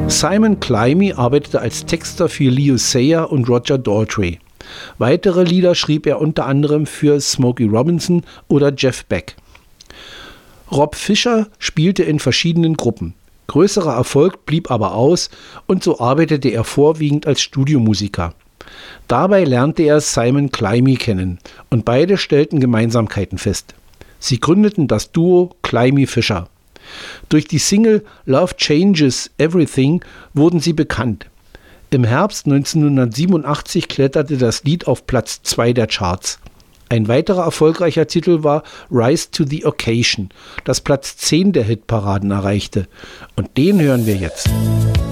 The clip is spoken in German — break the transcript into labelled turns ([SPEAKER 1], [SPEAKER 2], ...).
[SPEAKER 1] Simon Climie arbeitete als Texter für Leo Sayer und Roger Daltrey. Weitere Lieder schrieb er unter anderem für Smokey Robinson oder Jeff Beck. Rob Fisher spielte in verschiedenen Gruppen. Größerer Erfolg blieb aber aus und so arbeitete er vorwiegend als Studiomusiker. Dabei lernte er Simon Climie kennen und beide stellten Gemeinsamkeiten fest. Sie gründeten das Duo Climie-Fisher. Durch die Single Love Changes Everything wurden sie bekannt. Im Herbst 1987 kletterte das Lied auf Platz 2 der Charts. Ein weiterer erfolgreicher Titel war Rise to the Occasion, das Platz 10 der Hitparaden erreichte. Und den hören wir jetzt.